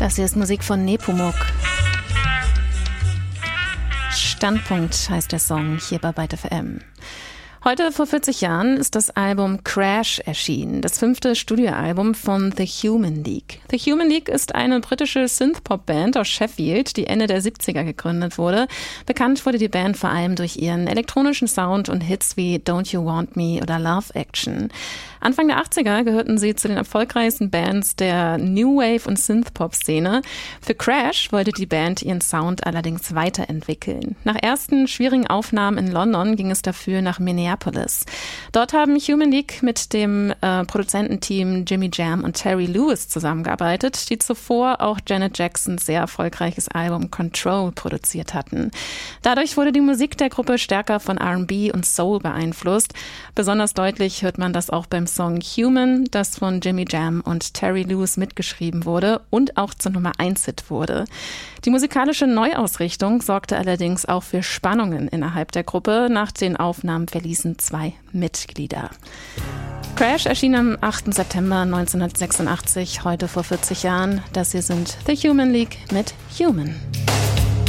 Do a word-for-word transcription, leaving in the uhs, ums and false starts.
Das hier ist Musik von Nepomuk. Standpunkt heißt der Song hier bei Byte F M. Heute vor vierzig Jahren ist das Album Crash erschienen, das fünfte Studioalbum von The Human League. The Human League ist eine britische Synthpop-Band aus Sheffield, die Ende der siebziger gegründet wurde. Bekannt wurde die Band vor allem durch ihren elektronischen Sound und Hits wie Don't You Want Me oder Love Action. Anfang der achtziger gehörten sie zu den erfolgreichsten Bands der New Wave- und Synthpop-Szene. Für Crash wollte die Band ihren Sound allerdings weiterentwickeln. Nach ersten schwierigen Aufnahmen in London ging es dafür nach Minneapolis. Dort haben Human League mit dem äh, Produzententeam Jimmy Jam und Terry Lewis zusammengearbeitet, die zuvor auch Janet Jacksons sehr erfolgreiches Album Control produziert hatten. Dadurch wurde die Musik der Gruppe stärker von R and B und Soul beeinflusst. Besonders deutlich hört man das auch beim Song Human, das von Jimmy Jam und Terry Lewis mitgeschrieben wurde und auch zur Nummer eins Hit wurde. Die musikalische Neuausrichtung sorgte allerdings auch für Spannungen innerhalb der Gruppe. Nach den Aufnahmen verließen zwei Mitglieder. Crash erschien am achten September neunzehnhundertsechsundachtzig, heute vor vierzig Jahren. Das hier sind The Human League mit Human.